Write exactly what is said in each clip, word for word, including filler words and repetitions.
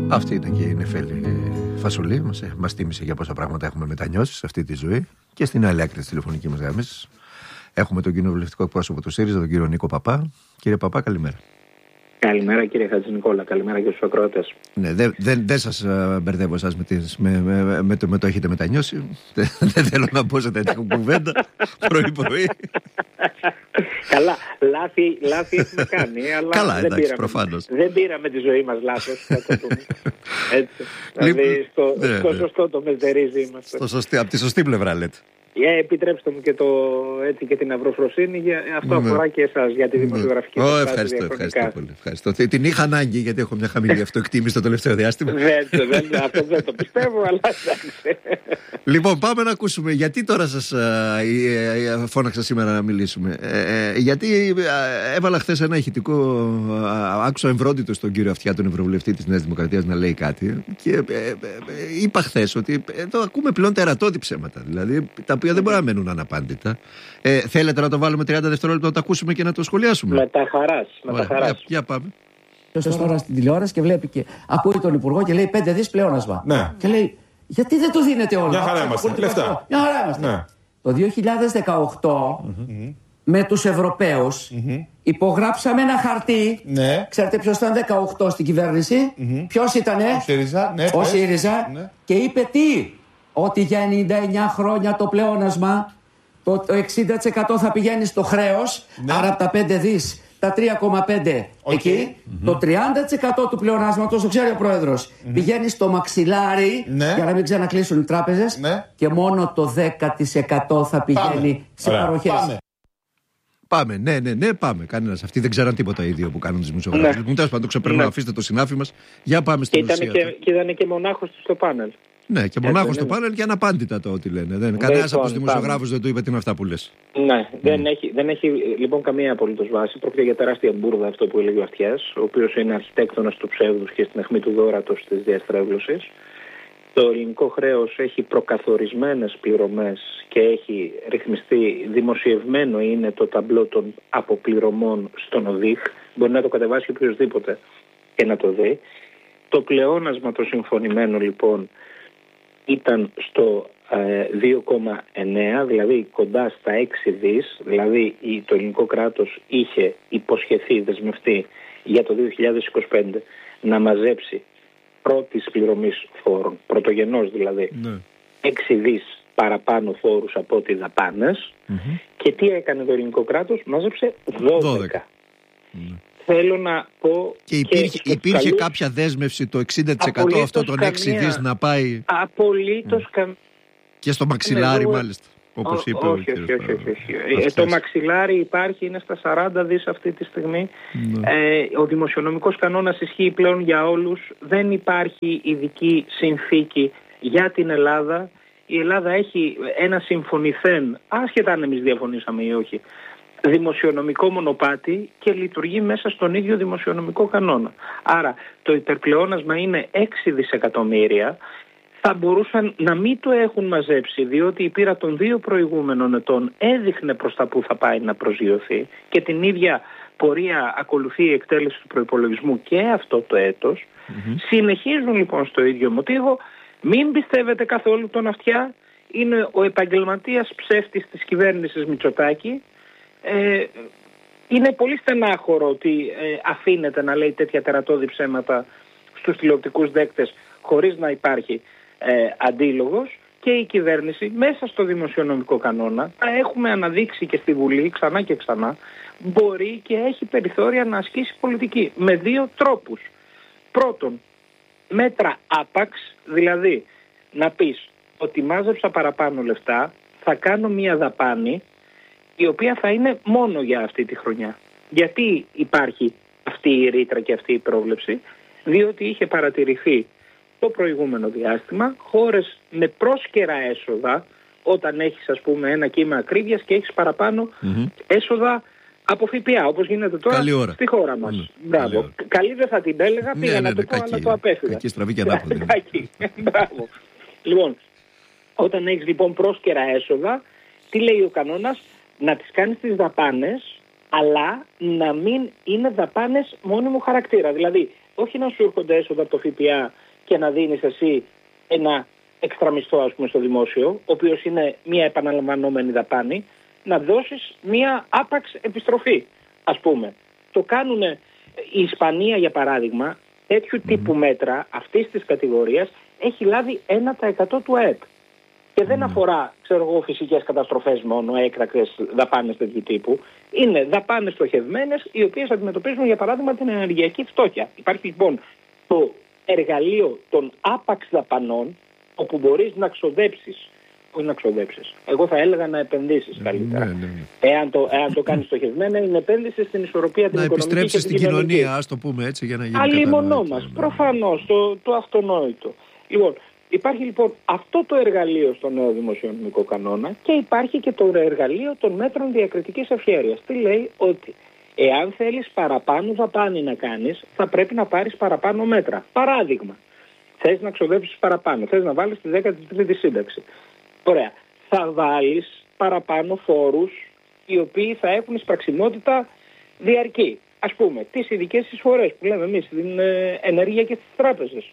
Αυτή ήταν και η Νεφέλη Φασουλή. Μας, μας τίμησε για πόσα πράγματα έχουμε μετανιώσει σε αυτή τη ζωή. Και στην άλλη άκρη της τηλεφωνικής μας γραμμής έχουμε τον κοινοβουλευτικό εκπρόσωπο του ΣΥΡΙΖΑ, τον κύριο Νίκο Παπά. Κύριε Παπά, καλημέρα. Καλημέρα κύριε Χατζηνικόλα, καλημέρα και στους ακροατές. Ναι, δεν δε, δε σας uh, μπερδεύω εσάς με, τις, με, με, με, με, το, με το έχετε μετανιώσει. Δεν θέλω να μπω σε τέτοια κουβέντα πρωί-πρωί. Καλά, λάθη, λάθη έχουμε κάνει, αλλά Καλά, δεν, εντάξει, πήραμε, προφανώς. δεν πήραμε τη ζωή μας λάθος. Έτσι, δηλαδή στο, ναι, στο ναι. σωστό το μεσδερίζι είμαστε. Στο σωστή, από τη σωστή πλευρά λέτε. Yeah, επιτρέψτε μου και, το, έτσι, και την αυροφροσύνη, για, αυτό ναι. αφορά και εσάς για τη δημοσιογραφική ναι. oh, ευχαριστώ, ευχαριστώ πολύ. Ευχαριστώ. Την είχα ανάγκη γιατί έχω μια χαμηλή αυτοεκτίμηση το τελευταίο διάστημα. δεν, δεν, αυτό δεν το πιστεύω, αλλά εντάξει. Λοιπόν, πάμε να ακούσουμε γιατί τώρα σας α, ε, ε, φώναξα σήμερα να μιλήσουμε. Ε, ε, γιατί ε, έβαλα χθες ένα ηχητικό, α, άκουσα εμβρόντιτο στον κύριο Αυτιά, τον Ευρωβουλευτή της Νέας Δημοκρατίας, να λέει κάτι και ε, ε, ε, είπα χθες ότι εδώ ακούμε πλέον τερατώδη ψέματα. Δηλαδή τα οποία δεν μπορεί να μένουν αναπάντητα. Ε, θέλετε να το βάλουμε τριάντα δευτερόλεπτα να το ακούσουμε και να το σχολιάσουμε? Με τα χαράς. Με τα χαράς. Για, για πάμε. Ποιος τώρα στην τηλεόραση και βλέπει και ακούει τον Υπουργό και λέει πέντε δις πλεόνασμα. Ναι. Και λέει, γιατί δεν το δίνετε όλα? Μια χαρά είμαστε. Λεφτά. Μια χαρά είμαστε. Ναι. Το δύο χιλιάδες δεκαοκτώ mm-hmm. με τους Ευρωπαίους mm-hmm. υπογράψαμε ένα χαρτί. Ναι. Ξέρετε ποιος ήταν δεκαοκτώ στην κυβέρνηση? Mm-hmm. Ποιος ήτανε? Ο ΣΥΡΙΖΑ. Ναι, ο ΣΥΡΙΖΑ. Ναι. Και είπε τι? Ότι για ενενήντα εννιά χρόνια το πλεόνασμα, το, το εξήντα τοις εκατό θα πηγαίνει στο χρέος, ναι. Άρα από τα πέντε δις, τα τρία κόμμα πέντε okay. εκεί, mm-hmm. το τριάντα τοις εκατό του πλεονάσματος, το ξέρει ο Πρόεδρος, mm-hmm. πηγαίνει στο μαξιλάρι, ναι. για να μην ξανακλείσουν οι τράπεζες, ναι. και μόνο το δέκα τοις εκατό θα πηγαίνει πάμε. σε Ωραία. παροχές. Πάμε. Πάμε, ναι, ναι, ναι, πάμε. Κανένας. Αυτοί δεν ξέραν τίποτα οι δύο που κάνουν τις δημοσιογραφίες. Μου τέλος πάντων, το ξεπερνώ, ναι. αφήστε το συνάφι μας. Για πάμε στην ουσία. Και ήταν και μονάχος του στο πάνελ. Ναι, και μονάχος στο πάνελ και αναπάντητα το ότι λένε. Δεν, κανένας από τους δημοσιογράφους δεν του είπε τι είναι αυτά που λες. Ναι, mm. δεν, έχει, δεν έχει λοιπόν καμία απολύτως βάση. Πρόκειται για τεράστια μπουρδα αυτό που έλεγε ο Αυτιάς, ο οποίος είναι αρχιτέκτονας του ψεύδους και στην αιχμή του δώρατος της διαστρέβλωσης. Το ελληνικό χρέος έχει προκαθορισμένες πληρωμές και έχει ρυθμιστεί, δημοσιευμένο είναι το ταμπλό των αποπληρωμών στον ΟΔΙΧ. Μπορεί να το κατεβάσει οποιοδήποτε και να το δει. Το πλεόνασμα το συμφωνημένο λοιπόν ήταν στο ε, δύο κόμμα εννέα, δηλαδή κοντά στα έξι δις, δηλαδή το ελληνικό κράτος είχε υποσχεθεί, δεσμευτεί για το δύο χιλιάδες είκοσι πέντε να μαζέψει πρώτης πληρωμής φόρων, πρωτογενώς δηλαδή, ναι. έξι δις παραπάνω φόρους από ό,τι δαπάνες. Mm-hmm. Και τι έκανε το ελληνικό κράτος? Μάζεψε δώδεκα. δώδεκα. Mm. Θέλω να πω. Και υπήρχε, και υπήρχε καλούς... κάποια δέσμευση το εξήντα τοις εκατό αυτό των έξι δις να πάει. Απολύτως mm. καμία. Και στο μαξιλάρι, εγώ... μάλιστα. Όπως είπε όχι, ο όχι, κύριος όχι, όχι, όχι. Ε, το μαξιλάρι υπάρχει, είναι στα σαράντα δις αυτή τη στιγμή. Mm. Ε, ο δημοσιονομικός κανόνας ισχύει πλέον για όλους. Δεν υπάρχει ειδική συνθήκη για την Ελλάδα. Η Ελλάδα έχει ένα συμφωνηθέν, άσχετα αν εμείς διαφωνήσαμε ή όχι, δημοσιονομικό μονοπάτι και λειτουργεί μέσα στον ίδιο δημοσιονομικό κανόνα. Άρα το υπερπλεόνασμα είναι έξι δισεκατομμύρια. Θα μπορούσαν να μην το έχουν μαζέψει, διότι η πείρα των δύο προηγούμενων ετών έδειχνε προς τα που θα πάει να προσγειωθεί και την ίδια πορεία ακολουθεί η εκτέλεση του προϋπολογισμού και αυτό το έτος. Mm-hmm. Συνεχίζουν λοιπόν στο ίδιο μοτίβο. Μην πιστεύετε καθόλου τον Αυτιά. Είναι ο επαγγελματίας ψεύτης της κυβέρνησης Μητσοτάκη. Ε, είναι πολύ στενάχωρο ότι ε, αφήνεται να λέει τέτοια τερατώδη ψέματα στους τηλεοπτικούς δέκτες χωρίς να υπάρχει ε, αντίλογος, και η κυβέρνηση μέσα στο δημοσιονομικό κανόνα, τα έχουμε αναδείξει και στη Βουλή ξανά και ξανά, μπορεί και έχει περιθώρια να ασκήσει πολιτική με δύο τρόπους. Πρώτον, μέτρα άπαξ, δηλαδή να πεις ότι μάζεψα παραπάνω λεφτά, θα κάνω μια δαπάνη η οποία θα είναι μόνο για αυτή τη χρονιά. Γιατί υπάρχει αυτή η ρήτρα και αυτή η πρόβλεψη? Διότι είχε παρατηρηθεί το προηγούμενο διάστημα χώρες με πρόσκαιρα έσοδα, όταν έχεις ας πούμε ένα κύμα ακρίβειας και έχεις παραπάνω mm-hmm. έσοδα από ΦΠΑ, όπως γίνεται τώρα στη χώρα μας. Mm. Μπράβο. Καλή, Καλή δεν θα την έλεγα, πήγα ναι, ναι, να το πω, αλλά το απέφυγα. Κακή στραβή και ανάποδη. Μπράβο. Λοιπόν, όταν έχεις λοιπόν πρόσκαιρα έσοδα, τι λέει ο κανόνας? Να τις κάνεις τις δαπάνες, αλλά να μην είναι δαπάνες μόνιμου χαρακτήρα. Δηλαδή, όχι να σου έρχονται έσοδα από το ΦΠΑ και να δίνεις εσύ ένα έξτρα μισθό, ας πούμε, στο δημόσιο, ο οποίος είναι μια επαναλαμβανόμενη δαπάνη, να δώσεις μια άπαξ επιστροφή, ας πούμε. Το κάνουν η Ισπανία, για παράδειγμα, τέτοιου τύπου μέτρα αυτής της κατηγορίας έχει λάβει ένα τοις εκατό του ΑΕΠ. Και δεν αφορά, ξέρω εγώ, φυσικές καταστροφές μόνο, έκτακτες δαπάνες τέτοιου τύπου. Είναι δαπάνες στοχευμένες, οι οποίες αντιμετωπίζουν, για παράδειγμα, την ενεργειακή φτώχεια. Υπάρχει λοιπόν το εργαλείο των άπαξ δαπανών, όπου μπορείς να ξοδέψεις, όχι να ξοδέψεις, εγώ θα έλεγα να επενδύσεις καλύτερα. Ναι, ναι, ναι. Εάν το, εάν το κάνεις στοχευμένα, είναι επένδυση στην ισορροπία την να οικονομική και την επιστρέψεις στην κοινωνία, ας το πούμε έτσι, για να γίνει αλλήμονό μας, προφανώς, το, το αυτονόητο. Λοιπόν, υπάρχει λοιπόν αυτό το εργαλείο στο νέο δημοσιονομικό κανόνα και υπάρχει και το εργαλείο των μέτρων διακριτικής ευχέρειας. Τι λέει? Ότι εάν θέλεις παραπάνω δαπάνη να κάνεις, θα πρέπει να πάρεις παραπάνω μέτρα. Παράδειγμα, θες να ξοδέψεις παραπάνω, θες να βάλεις τη δέκατη τρίτη σύνταξη. Ωραία. Θα βάλεις παραπάνω φόρους οι οποίοι θα έχουν εισπραξιμότητα διαρκή. Ας πούμε, τις ειδικές εισφορές που λέμε εμείς, την ε, ενέργεια και τις τράπεζες.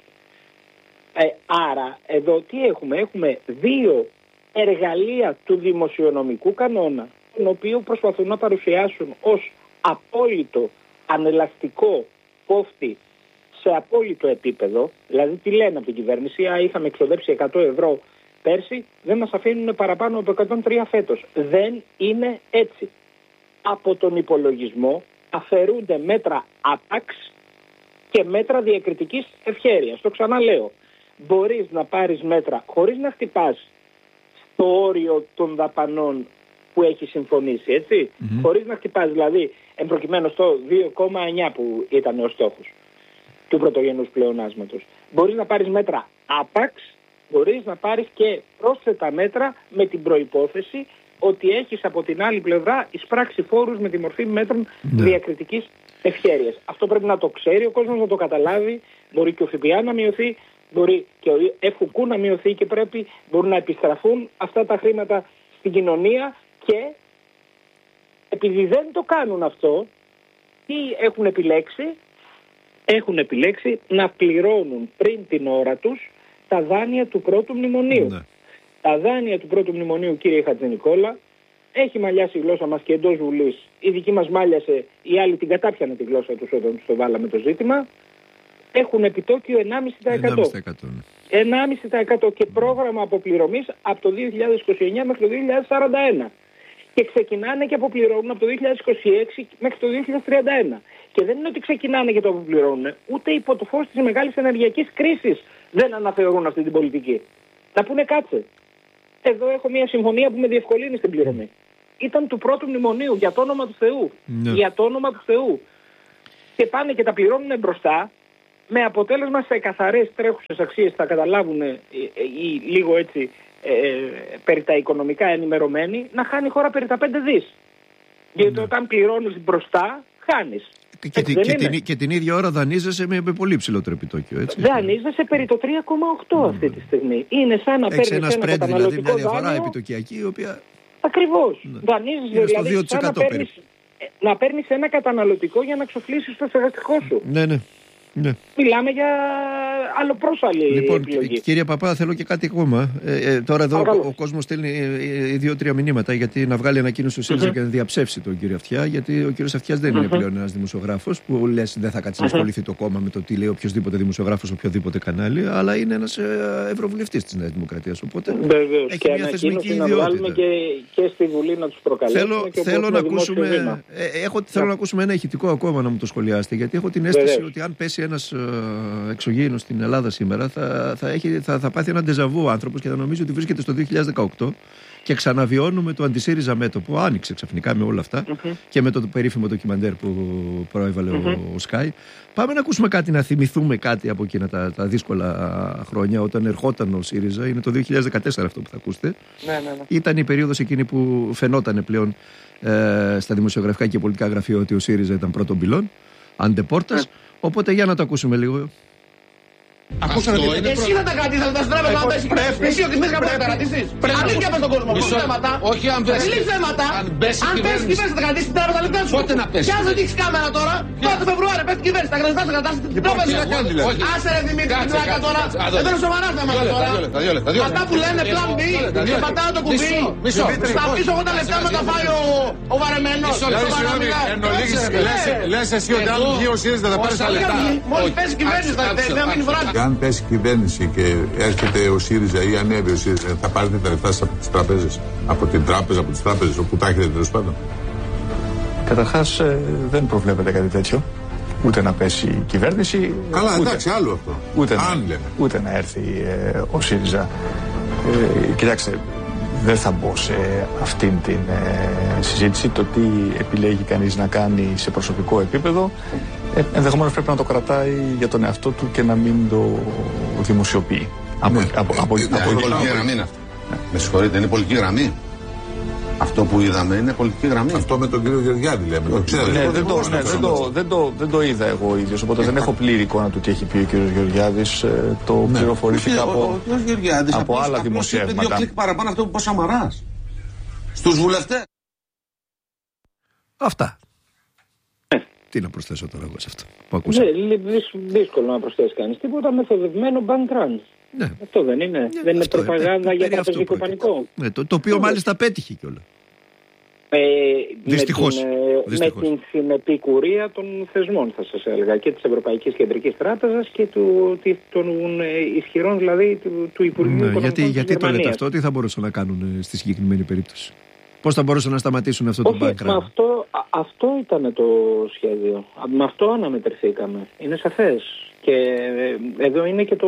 Ε, άρα, εδώ τι έχουμε? Έχουμε δύο εργαλεία του δημοσιονομικού κανόνα, τον οποίο προσπαθούν να παρουσιάσουν ως απόλυτο ανελαστικό κόφτη σε απόλυτο επίπεδο. Δηλαδή, τι λένε από την κυβέρνηση? Α, είχαμε εξοδέψει εκατό ευρώ πέρσι, δεν μας αφήνουν παραπάνω από εκατόν τρία φέτος. Δεν είναι έτσι. Από τον υπολογισμό αφαιρούνται μέτρα άπαξ και μέτρα διακριτικής ευχέρειας. Το ξαναλέω. Μπορείς να πάρεις μέτρα χωρίς να χτυπάς στο όριο των δαπανών που έχει συμφωνήσει, έτσι. Mm-hmm. Χωρίς να χτυπάς, δηλαδή, εμπροκειμένου στο δύο κόμμα εννιά που ήταν ο στόχος του πρωτογενούς πλεονάσματος. Μπορείς να πάρεις μέτρα άπαξ, μπορείς να πάρεις και πρόσθετα μέτρα με την προϋπόθεση ότι έχεις από την άλλη πλευρά εισπράξει φόρους με τη μορφή μέτρων ναι. διακριτικής ευχέρειας. Αυτό πρέπει να το ξέρει ο κόσμος, να το καταλάβει. Μπορεί και ο ΦΠΑ να μειωθεί, μπορεί και ο ΕΦΟΚΟΥ να μειωθεί και πρέπει, μπορούν να επιστραφούν αυτά τα χρήματα στην κοινωνία και επειδή δεν το κάνουν αυτό, τι έχουν επιλέξει? Έχουν επιλέξει να πληρώνουν πριν την ώρα τους τα δάνεια του πρώτου μνημονίου. Ναι. Τα δάνεια του πρώτου μνημονίου, κύριε Χατζηνικόλα, έχει μαλλιάσει η γλώσσα μας και εντός Βουλής. Η δική μας μάλιασε, οι άλλοι την κατάπιανε τη γλώσσα τους όταν τους το βάλαμε το ζήτημα. Έχουν επιτόκιο ενάμιση τοις εκατό. ενάμιση τοις εκατό και πρόγραμμα αποπληρωμής από το δύο χιλιάδες είκοσι εννιά μέχρι το δύο χιλιάδες σαράντα ένα. Και ξεκινάνε και αποπληρώνουν από το δύο χιλιάδες είκοσι έξι μέχρι το δύο χιλιάδες τριάντα ένα. Και δεν είναι ότι ξεκινάνε και το αποπληρώνουν, ούτε υπό το φως της μεγάλης ενεργειακής κρίσης δεν αναθεωρούν αυτή την πολιτική. Να πούνε κάτσε. Εδώ έχω μια συμφωνία που με διευκολύνει στην πληρωμή. Ήταν του πρώτου μνημονίου, για το όνομα του Θεού. Ναι. Για το όνομα του Θεού. Και πάνε και τα πληρώνουν μπροστά, με αποτέλεσμα σε καθαρές τρέχουσες αξίες θα καταλάβουν ή, ή λίγο έτσι ε, περί τα οικονομικά ενημερωμένοι, να χάνει η χώρα περί τα πέντε δις. Γιατί ναι. όταν πληρώνεις μπροστά, χάνεις. Και, έτσι, και, την, και την ίδια ώρα δανείζεσαι με, με πολύ ψηλότερο επιτόκιο, έτσι. Δανείζεσαι περί το τρία κόμμα οκτώ mm. αυτή τη στιγμή. Είναι σαν να παίρνεις ένα, ένα καταναλωτικό δηλαδή, μια διαφορά δάνειο επιτοκιακή, η οποία... Ακριβώς. Ναι. Δανείζεσαι δηλαδή σαν να παίρνεις, να παίρνεις ένα καταναλωτικό για να εξοφλήσεις το στεγαστικό σου. Ναι, ναι. Ναι. Μιλάμε για αλλοπρόσαλη λοιπόν, επιλογή. Κύριε Παπά, θέλω και κάτι ακόμα. Ε, ε, τώρα εδώ ο, ο κόσμος στέλνει ε, ε, δύο-τρία μηνύματα γιατί να βγάλει ανακοίνωση του ΣΥΡΙΖΑ mm-hmm. και να διαψεύσει τον κύριο Αυτιά. Γιατί ο κύριος Αυτιάς δεν mm-hmm. είναι πλέον ένας δημοσιογράφος που λες δεν θα κάτσει mm-hmm. να ασχοληθεί το κόμμα με το τι λέει οποιοδήποτε δημοσιογράφος, οποιοδήποτε κανάλι, αλλά είναι ένας ε, ευρωβουλευτής της Νέας Δημοκρατίας. Οπότε βεβαίως, έχει και μια θεσμική να ιδιότητα. Και, και στη Βουλή να τους προκαλέσουμε. Θέλω, και θέλω, να ακούσουμε, ε, έχω, θέλω να ακούσουμε ένα ηχητικό ακόμα να μου το σχολιάσετε, γιατί έχω την αίσθηση βεβαίως. Ότι αν πέσει ένας εξωγήινος στην Ελλάδα σήμερα θα, θα, έχει, θα, θα πάθει ένα ντεζαβού ο άνθρωπος και θα νομίζει ότι βρίσκεται στο δύο χιλιάδες δεκαοκτώ και ξαναβιώνουμε το αντισύριζα μέτωπο. Άνοιξε ξαφνικά με όλα αυτά mm-hmm. και με το περίφημο ντοκιμαντέρ που προέβαλε mm-hmm. ο, ο Σκάι. Πάμε να ακούσουμε κάτι, να θυμηθούμε κάτι από εκείνα τα, τα δύσκολα χρόνια όταν ερχόταν ο ΣΥΡΙΖΑ. Είναι το δύο χιλιάδες δεκατέσσερα αυτό που θα ακούσετε. Ναι, ναι, ναι. Ήταν η περίοδος εκείνη που φαινόταν πλέον ε, στα δημοσιογραφικά και πολιτικά γραφεία ότι ο ΣΥΡΙΖΑ ήταν πρώτον πυλών, αντεπόρτας. Mm. Οπότε για να το ακούσουμε λίγο. Ακούσατε τι είναι. Εσύ θα τα κρατήσεις, θα τα στρέφεις να πέσει. Εσύ ότι μες να τα κρατήσεις. Αλήθεια πες στον κόσμο. Μισό θέματα. Όχι αν πέσει. Λύση θέματα. Αν πέσει η κυβέρνηση θα τα κρατήσεις την τράπεζα λεπτά σου. Πότε να πέσει. Κι αν δεν έχεις κάμερα τώρα, πρώτο Φεβρουάριο πες την κυβέρνηση. Τα κρατάς, θα κρατάς την τράπεζα. Άσε ρε Δημήτρη, την τράκα τώρα. Δεν είναι σοβαρά θέματα τώρα. Αυτά που λένε πλάν B και πατάω το κουμπί. Θα αφήσω εγώ τα λεφτά με τα φάει ο βαρεμένος. Λες εσύ ότι αν βγει ο ΣΥΡΙΖΑ θα πάρει τα λεφτά. Μόλις πέσει η κυβέρνηση θα μείνει βράδυ. Αν πέσει η κυβέρνηση και έρχεται ο ΣΥΡΙΖΑ ή ανέβει ο ΣΥΡΙΖΑ, θα πάρετε τα λεφτά από τις τραπέζες, από την τράπεζα, από τις τράπεζες, όπου τα έχετε τέλος πάντων? Καταρχάς ε, δεν προβλέπεται κάτι τέτοιο. Ούτε να πέσει η κυβέρνηση. Καλά, ούτε, εντάξει, άλλο αυτό. Ούτε, αν να, λέμε. ούτε να έρθει ε, ο ΣΥΡΙΖΑ. Ε, κοιτάξτε, δεν θα μπω σε αυτήν την ε, συζήτηση. Το τι επιλέγει κανείς να κάνει σε προσωπικό επίπεδο, ε, ενδεχομένως πρέπει να το κρατάει για τον εαυτό του και να μην το δημοσιοποιεί. Από, ναι. από, από, είναι από, πολιτική γραμμή είναι αυτό. Ναι. Με συγχωρείτε, είναι πολιτική γραμμή. Αυτό που είδαμε είναι πολιτική γραμμή. Αυτό με τον κύριο Γεωργιάδη λέμε. Το ξέρω. Ναι, δεν, το, ναι, δεν, το, δεν, το, δεν το είδα εγώ ίδιος, οπότε δεν έχω πλήρη εικόνα του τι έχει πει ο κύριος Γεωργιάδης. Το ναι. πληροφορήθηκα από, από απλώς, άλλα δημοσιεύματα. Δύο κλικ παραπάνω αυτό που είπε ο Σαμαράς στους βουλευτές. Αυτά. Τι να προσθέσω τώρα εγώ σε αυτό που ακούσαμε. Ναι, δύσκολο να προσθέσει κανείς τίποτα. Μεθοδευμένο background. Ναι. Αυτό δεν είναι. Ναι, δεν είναι προπαγάνδα για τραπεζικό πανικό. Ναι, το, το οποίο ναι. μάλιστα πέτυχε κιόλα. Ε, Δυστυχώς. Με την, Δυστυχώς. με την συνεπικουρία των θεσμών, θα σας έλεγα, και της Ευρωπαϊκής Κεντρικής Τράπεζας και του, των ισχυρών δηλαδή του, του Υπουργείου ναι, Οικονομικών γιατί, της γιατί το λέτε αυτό, τι θα μπορούσαν να κάνουν στη συγκεκριμένη περίπτωση? Πώς θα μπορούσαν να σταματήσουν αυτό το background? Με αυτό, αυτό ήταν το σχέδιο. Με αυτό αναμετρηθήκαμε. Είναι σαφές. Και εδώ είναι και το,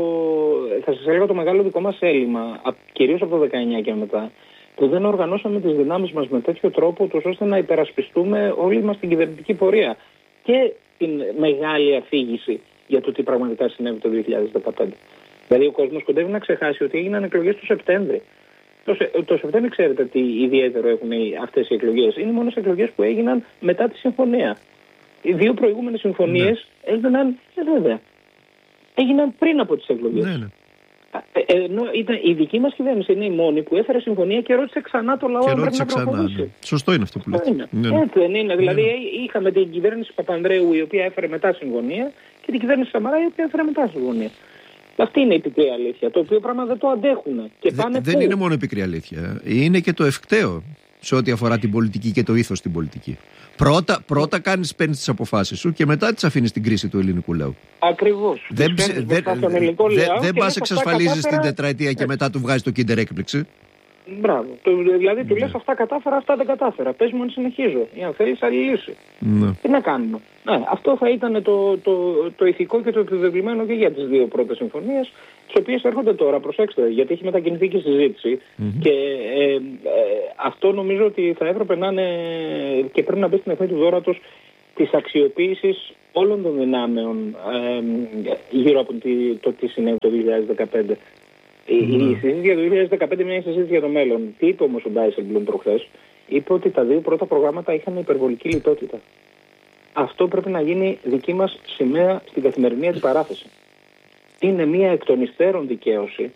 θα σας έλεγα, το μεγάλο δικό μας έλλειμμα, κυρίως από το δεκαεννιά και μετά, που δεν οργανώσαμε τις δυνάμεις μας με τέτοιο τρόπο, ώστε να υπερασπιστούμε όλη μας την κυβερνητική πορεία και την μεγάλη αφήγηση για το τι πραγματικά συνέβη το δύο χιλιάδες δεκαπέντε. Δηλαδή ο κόσμος κοντεύει να ξεχάσει ότι έγιναν εκλογές το Σεπτέμβρη. Το, Σε, το Σεπτέμβρη ξέρετε τι ιδιαίτερο έχουν αυτές οι εκλογές. Είναι μόνο εκλογές που έγιναν μετά τη συμφωνία. Οι δύο προηγούμενες συμφωνίες ναι. έγιναν, ε, βέβαια, έγιναν πριν από τις εκλογές. Ναι, ναι. Ε, ενώ ήταν, η δική μας κυβέρνηση είναι η μόνη που έφερε συμφωνία και ρώτησε ξανά το λαό αν πρέπει να προχωρήσει. Ναι. Σωστό είναι αυτό που λέτε. Ναι, ναι. Έτσι δεν είναι. Ναι. Δηλαδή είχαμε την κυβέρνηση Παπανδρέου η οποία έφερε μετά συμφωνία και την κυβέρνηση Σαμαρά η οποία έφερε μετά συμφωνία. Αυτή είναι η πικρή αλήθεια, το οποίο πράγμα δεν το αντέχουν. Και πάνε δεν είναι μόνο η πικρή αλήθεια. Είναι και το ευκταίο σε ό,τι αφορά την πολιτική και το ήθος στην πολιτική. Πρώτα, πρώτα κάνεις, παίρνεις τις αποφάσεις σου και μετά τις αφήνεις στην κρίση του ελληνικού λαού. Ακριβώς. Δεν δε, δε, δε πας εξασφαλίζεις την τετραετία και μετά του βγάζεις το Kinder έκπληξη. Μπράβο. Το, δηλαδή του λες αυτά κατάφερα, αυτά δεν κατάφερα. Πες μου αν συνεχίζω. Ή αν θέλεις άλλη λύση. Ναι. Τι να κάνουμε. Ναι, αυτό θα ήταν το, το, το ηθικό και το επιβεβλημένο και για τις δύο πρώτες συμφωνίες, τις οποίες έρχονται τώρα. Προσέξτε, γιατί έχει μετακινηθεί και συζήτηση. Mm-hmm. Και ε, ε, αυτό νομίζω ότι θα έπρεπε να είναι και πρέπει να μπει στην αιχμή του δώρατος της αξιοποίησης όλων των δυνάμεων ε, γύρω από το τι συνέβη το δύο χιλιάδες δεκαπέντε. Mm. Η συζήτηση για το δύο χιλιάδες δεκαπέντε είναι μια συζήτηση για το μέλλον. Τι είπε όμως ο Ντάισελμπλουμ προχθές? Είπε ότι τα δύο πρώτα προγράμματα είχαν υπερβολική λιτότητα. Αυτό πρέπει να γίνει δική μας σημαία στην καθημερινή αντιπαράθεση. Είναι μια εκ των υστέρων δικαίωση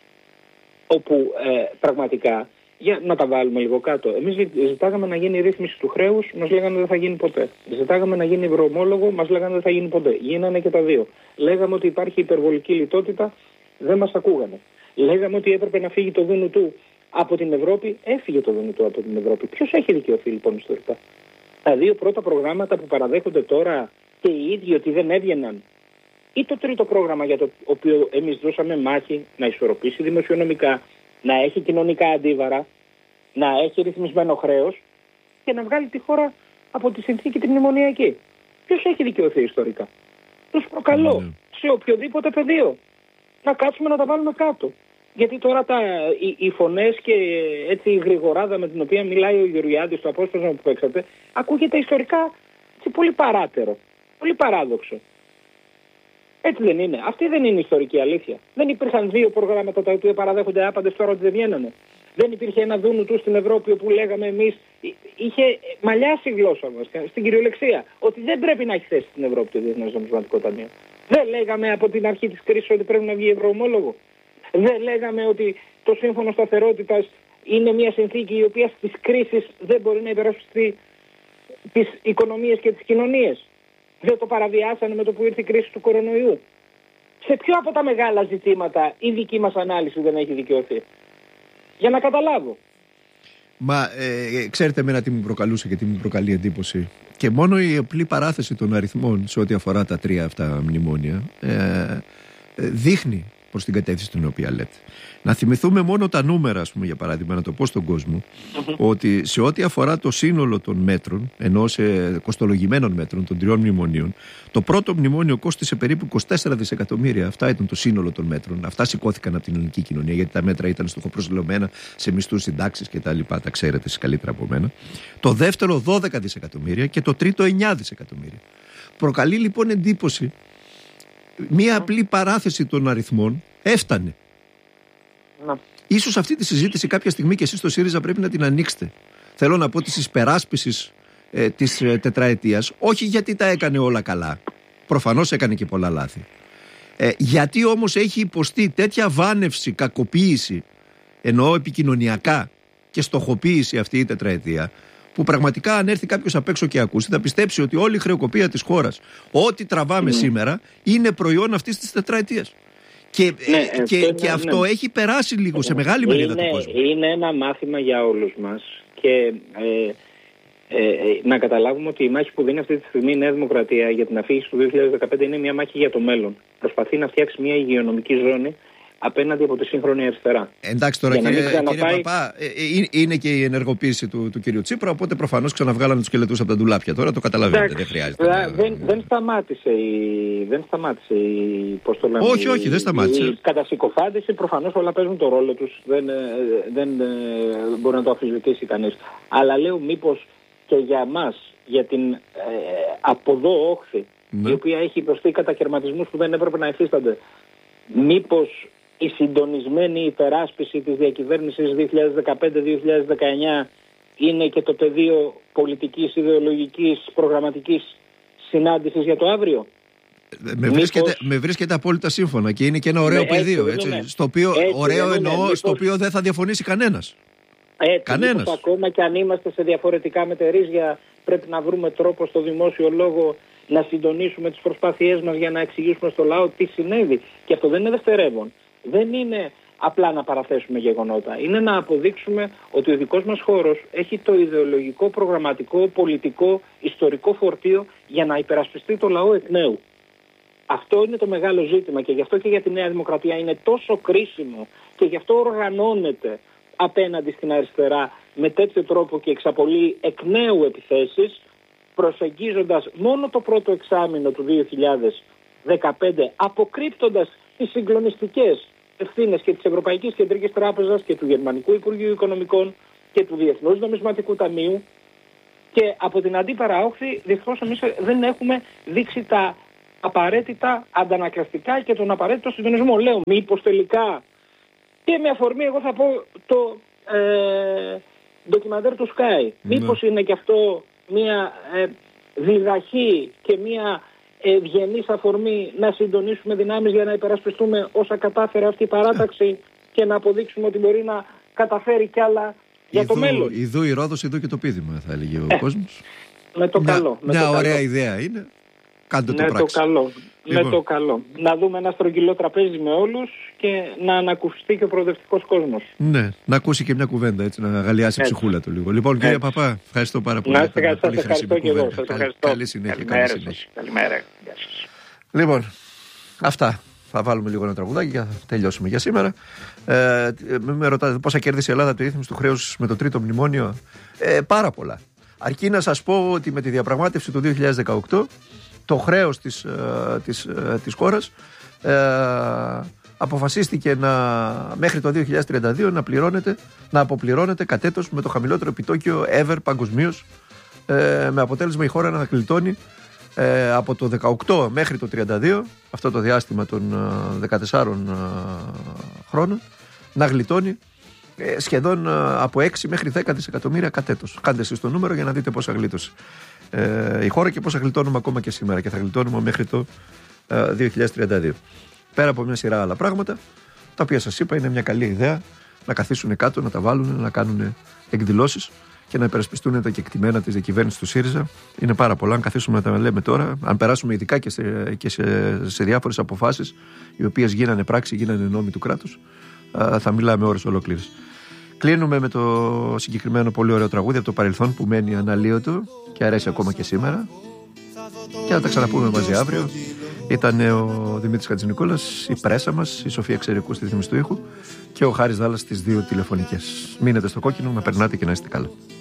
όπου ε, πραγματικά, για να τα βάλουμε λίγο κάτω, εμείς ζητάγαμε να γίνει η ρύθμιση του χρέους, μας λέγανε δεν θα γίνει ποτέ. Ζητάγαμε να γίνει ευρωομόλογο, μας λέγανε δεν θα γίνει ποτέ. Γίνανε και τα δύο. Λέγαμε ότι υπάρχει υπερβολική λιτότητα, δεν μας ακούγανε. Λέγαμε ότι έπρεπε να φύγει το δούνου του από την Ευρώπη, έφυγε το δούνου του από την Ευρώπη. Ποιος έχει δικαιωθεί λοιπόν ιστορικά? Τα δύο πρώτα προγράμματα που παραδέχονται τώρα και οι ίδιοι ότι δεν έβγαιναν, ή το τρίτο πρόγραμμα για το οποίο εμείς δώσαμε μάχη να ισορροπήσει δημοσιονομικά, να έχει κοινωνικά αντίβαρα, να έχει ρυθμισμένο χρέος και να βγάλει τη χώρα από τη συνθήκη την μνημονιακή. Ποιος έχει δικαιωθεί ιστορικά? Τους προκαλώ mm. σε οποιοδήποτε πεδίο να κάτσουμε να τα βάλουμε κάτω. Γιατί τώρα τα, οι, οι φωνές και έτσι η γρηγοράδα με την οποία μιλάει ο Γεωργιάδης στο απόσπασμα που παίξατε ακούγεται ιστορικά έτσι, πολύ παράτερο, πολύ παράδοξο. Έτσι δεν είναι. Αυτή δεν είναι ιστορική αλήθεια. Δεν υπήρχαν δύο προγράμματα τα οποία παραδέχονται άπαντες τώρα ότι δεν βγαίνανε. Δεν υπήρχε ένα δούνου του στην Ευρώπη όπου λέγαμε εμείς, είχε μαλλιάσει η γλώσσα μας στην κυριολεξία, ότι δεν πρέπει να έχει θέση στην Ευρώπη το Διεθνές Νομισματικό Ταμείο. Δεν λέγαμε από την αρχή της κρίσης ότι πρέπει να βγει ευρωομόλογο. Δεν λέγαμε ότι το σύμφωνο σταθερότητας είναι μια συνθήκη η οποία στις κρίσεις δεν μπορεί να υπερασπιστεί τις οικονομίες και τις κοινωνίες. Δεν το παραβιάσανε με το που ήρθε η κρίση του κορονοϊού. Σε ποιο από τα μεγάλα ζητήματα η δική μας ανάλυση δεν έχει δικαιωθεί? Για να καταλάβω. Μα ε, ξέρετε εμένα τι μου προκαλούσε και τι μου προκαλεί εντύπωση. Και μόνο η απλή παράθεση των αριθμών σε ό,τι αφορά τα τρία αυτά μνημόνια ε, ε, δείχνει προς την κατεύθυνση την οποία λέτε. Να θυμηθούμε μόνο τα νούμερα, ας πούμε, για παράδειγμα, να το πω στον κόσμο, mm-hmm. ότι σε ό,τι αφορά το σύνολο των μέτρων, ενώ σε κοστολογημένων μέτρων των τριών μνημονίων, το πρώτο μνημόνιο κόστισε περίπου είκοσι τέσσερα δισεκατομμύρια. Αυτά ήταν το σύνολο των μέτρων. Αυτά σηκώθηκαν από την ελληνική κοινωνία, γιατί τα μέτρα ήταν στοχοπροσιλωμένα σε μισθούς, συντάξεις κτλ. Τα ξέρετε εσείς καλύτερα από μένα. Το δεύτερο δώδεκα δισεκατομμύρια και το τρίτο εννιά δισεκατομμύρια. Προκαλεί λοιπόν εντύπωση. Μία απλή παράθεση των αριθμών έφτανε. Να. Ίσως αυτή τη συζήτηση κάποια στιγμή και εσείς στο ΣΥΡΙΖΑ πρέπει να την ανοίξετε. Θέλω να πω της υπεράσπισης ε, της ε, τετραετίας, όχι γιατί τα έκανε όλα καλά. Προφανώς έκανε και πολλά λάθη. Ε, γιατί όμως έχει υποστεί τέτοια βάνευση, κακοποίηση, εννοώ επικοινωνιακά και στοχοποίηση αυτή η τετραετία, που πραγματικά αν έρθει κάποιος απ' έξω και ακούσει θα πιστέψει ότι όλη η χρεοκοπία της χώρας, ό,τι τραβάμε mm. σήμερα, είναι προϊόν αυτής της τετραετίας. Και, ναι, ε, και, και, και ναι, αυτό ναι. έχει περάσει λίγο ναι. σε μεγάλη μερίδα του κόσμου. Είναι ένα μάθημα για όλους μας και ε, ε, ε, να καταλάβουμε ότι η μάχη που δίνει αυτή τη στιγμή η Νέα Δημοκρατία για την αφήγηση του δύο χιλιάδες δεκαπέντε είναι μια μάχη για το μέλλον. Προσπαθεί να φτιάξει μια υγειονομική ζώνη απέναντι από τη σύγχρονη αριστερά. Εντάξει τώρα κύριε, ξαναπάει... κύριε Παπά, ε, ε, είναι και η ενεργοποίηση του, του κύριου Τσίπρα, οπότε προφανώς ξαναβγάλανε τους σκελετούς από τα ντουλάπια. Τώρα το καταλαβαίνετε, εντάξει, δεν χρειάζεται. Δε, να... δεν, δεν σταμάτησε η... Δεν σταμάτησε η... Πώς το λέμε, όχι, όχι, δεν σταμάτησε. Η κατασυκοφάντηση, προφανώς όλα παίζουν το ρόλο τους. Δεν, δεν μπορεί να το αμφισβητήσει κανείς. Αλλά λέω μήπως και για εμάς, για την ε, από εδώ όχθη, ναι. η οποία έχει υποστεί κατακαιρματισμούς που δεν έπρεπε να υφίστανται, μήπως η συντονισμένη υπεράσπιση της διακυβέρνησης δύο χιλιάδες δεκαπέντε δύο χιλιάδες δεκαεννιά είναι και το πεδίο πολιτικής, ιδεολογικής, προγραμματικής συνάντησης για το αύριο? Με, μήπως... βρίσκεται, με βρίσκεται απόλυτα σύμφωνα και είναι και ένα ωραίο ναι, πεδίο. Έτσι, έτσι, στο οποίο, έτσι, ωραίο ναι, εννοώ, μήπως... στο οποίο δεν θα διαφωνήσει κανένας. Έτσι, κανένας. Ακόμα και αν είμαστε σε διαφορετικά μετερίζια, πρέπει να βρούμε τρόπο στο δημόσιο λόγο να συντονίσουμε τις προσπάθειές μας για να εξηγήσουμε στο λαό τι συνέβη. Και αυτό δεν είναι δευτερεύον. Δεν είναι απλά να παραθέσουμε γεγονότα. Είναι να αποδείξουμε ότι ο δικός μας χώρος έχει το ιδεολογικό, προγραμματικό, πολιτικό, ιστορικό φορτίο για να υπερασπιστεί το λαό εκ νέου. Αυτό είναι το μεγάλο ζήτημα και γι' αυτό και για τη Νέα Δημοκρατία είναι τόσο κρίσιμο και γι' αυτό οργανώνεται απέναντι στην αριστερά με τέτοιο τρόπο και εξαπολύει εκ νέου επιθέσεις, προσεγγίζοντας μόνο το πρώτο εξάμηνο του δύο χιλιάδες δεκαπέντε, αποκρύπτοντας τις συγκλονιστικές ευθύνες και της Ευρωπαϊκής Κεντρικής Τράπεζας και του Γερμανικού Υπουργείου Οικονομικών και του Διεθνούς Νομισματικού Ταμείου, και από την αντίπερα όχθη δυστυχώς εμείς δεν έχουμε δείξει τα απαραίτητα αντανακλαστικά και τον απαραίτητο συντονισμό. Λέω μήπως τελικά, και με αφορμή εγώ θα πω το ε, ντοκιμαντέρ του Sky, ναι. μήπως είναι και αυτό μια ε, διδαχή και μια ευγενής αφορμή να συντονίσουμε δυνάμεις για να υπερασπιστούμε όσα κατάφερε αυτή η παράταξη και να αποδείξουμε ότι μπορεί να καταφέρει κι άλλα για ιδού, το μέλλον. Ιδού η Ρόδος, ιδού και το πείδημα, θα έλεγε ο ε, κόσμος. Με το μια, καλό. Με μια το ωραία καλό. ιδέα είναι. Κάντε με το πράξη. Το καλό. Λοιπόν. Με το καλό. Να δούμε ένα στρογγυλό τραπέζι με όλους και να ανακουφιστεί και ο προοδευτικός κόσμος. Ναι, να ακούσει και μια κουβέντα, έτσι, να αγαλιάσει η ψυχούλα του λίγο. Λοιπόν, κύριε έτσι. Παπά, ευχαριστώ πάρα πολύ. Να είστε καλά, σας ευχαριστώ και εγώ. Σας ευχαριστώ. Καλή συνέχεια. Καλή συνέχεια. Καλημέρα. Γεια σας. Λοιπόν, αυτά. Θα βάλουμε λίγο ένα τραγουδάκι για να τελειώσουμε για σήμερα. Ε, με ρωτάτε πόσα κέρδισε η Ελλάδα από τη ρύθμιση του χρέους με το τρίτο μνημόνιο. Ε, πάρα πολλά. Αρκεί να σας πω ότι με τη διαπραγμάτευση του δύο χιλιάδες δεκαοκτώ το χρέος της, της, της χώρας ε, αποφασίστηκε να, μέχρι το δύο χιλιάδες τριάντα δύο να, πληρώνεται, να αποπληρώνεται κατ' έτος με το χαμηλότερο επιτόκιο ever παγκοσμίως, ε, με αποτέλεσμα η χώρα να κλειτώνει ε, από το δεκαοκτώ μέχρι το τριάντα δύο, αυτό το διάστημα των δεκατεσσάρων ε, χρόνων, να γλιτώνει ε, σχεδόν ε, από έξι μέχρι δέκα δισεκατομμύρια κατ' έτος. Κάντε εσείς το νούμερο για να δείτε πόσα γλίτωσε ε, η χώρα και πόσα γλιτώνουμε ακόμα και σήμερα, και θα γλιτώνουμε μέχρι το δύο χιλιάδες τριάντα δύο. Πέρα από μια σειρά άλλα πράγματα, τα οποία σας είπα είναι μια καλή ιδέα να καθίσουν κάτω, να τα βάλουν, να κάνουν εκδηλώσεις και να υπερασπιστούν τα κεκτημένα της διακυβέρνησης του ΣΥΡΙΖΑ. Είναι πάρα πολλά. Αν καθίσουμε να τα λέμε τώρα, αν περάσουμε ειδικά και σε, και σε, σε διάφορες αποφάσεις, οι οποίες γίνανε πράξη, γίνανε νόμοι του κράτους, θα μιλάμε ώρες ολόκληρες. Κλείνουμε με το συγκεκριμένο πολύ ωραίο τραγούδι από το παρελθόν που μένει αναλύωτο και αρέσει ακόμα και σήμερα. Και να τα ξαναπούμε μαζί αύριο. Ήταν ο Δημήτρης Χατζηνικόλας, η πρέσα μας, η Σοφία Ξερικού στη ρύθμιση του ήχου και ο Χάρης Δάλλας στις δύο τηλεφωνικές. Μείνετε στο κόκκινο, να περνάτε και να είστε καλά.